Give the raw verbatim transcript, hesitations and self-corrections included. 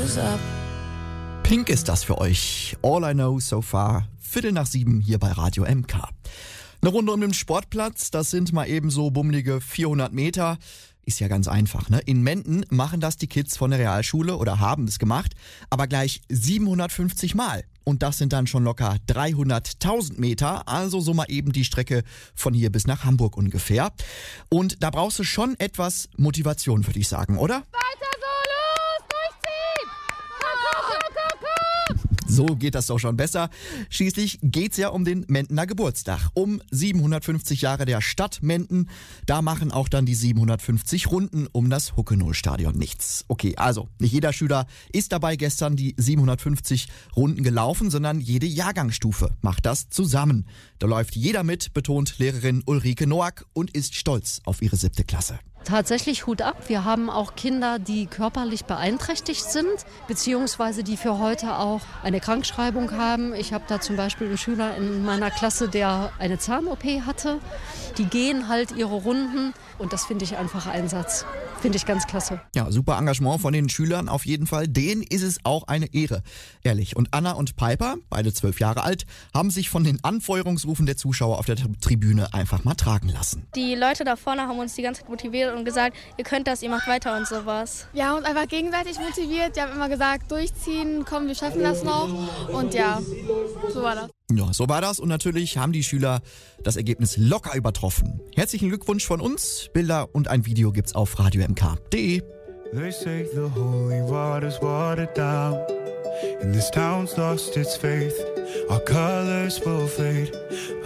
goes up. Pink ist das für euch. All I Know So Far. Viertel nach sieben hier bei Radio M K. Eine Runde um den Sportplatz, das sind mal eben so bummelige vierhundert Meter. Ist ja ganz einfach, ne? In Menden machen das die Kids von der Realschule oder haben es gemacht, aber gleich siebenhundertfünfzig Mal. Und das sind dann schon locker dreihunderttausend Meter, also so mal eben die Strecke von hier bis nach Hamburg ungefähr. Und da brauchst du schon etwas Motivation, würde ich sagen, oder? Weiter so, los, durchziehen! Komm, komm, komm, komm, komm! So geht das doch schon besser. Schließlich geht's ja um den Mendener Geburtstag. Um siebenhundertfünfzig Jahre der Stadt Menden. Da machen auch dann die siebenhundertfünfzig Runden um das Huckenow-Stadion nichts. Okay, also nicht jeder Schüler ist dabei gestern die siebenhundertfünfzig Runden gelaufen, sondern jede Jahrgangsstufe macht das zusammen. Da läuft jeder mit, betont Lehrerin Ulrike Noack und ist stolz auf ihre siebte Klasse. Tatsächlich Hut ab. Wir haben auch Kinder, die körperlich beeinträchtigt sind, beziehungsweise die für heute auch eine Krankschreibung haben. Ich habe da zum Beispiel einen Schüler in meiner Klasse, der eine Zahn-O P hatte. Die gehen halt ihre Runden und das finde ich einfach Einsatz. Finde ich ganz klasse. Ja, super Engagement von den Schülern auf jeden Fall. Denen ist es auch eine Ehre. Ehrlich. Und Anna und Piper, beide zwölf Jahre alt, haben sich von den Anfeuerungsrufen der Zuschauer auf der Tribüne einfach mal tragen lassen. Die Leute da vorne haben uns die ganze Zeit motiviert und gesagt, ihr könnt das, ihr macht weiter und sowas. Ja, und einfach gegenseitig motiviert. Die haben immer gesagt, durchziehen, komm, wir schaffen das noch. Und ja, so war das. Ja, so war das und natürlich haben die Schüler das Ergebnis locker übertroffen. Herzlichen Glückwunsch von uns. Bilder und ein Video gibt's auf radio m k punkt d e. They say the holy water's watered down, and this town's lost its faith. Our colors will fade.